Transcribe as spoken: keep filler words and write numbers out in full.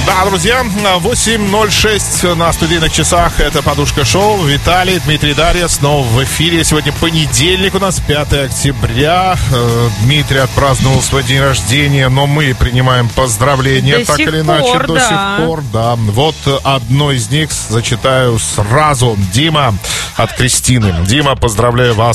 Да, друзья, восемь ноль шесть на студийных часах. Это «Подушка шоу». Виталий, Дмитрий, Дарья снова в эфире. Сегодня понедельник у нас, пятое октября. Дмитрий отпраздновал свой день рождения, но мы принимаем поздравления, до так сих или иначе, пор, до да. сих пор. Да. Вот одно из них зачитаю сразу. Дима от Кристины. Дима, поздравляю вас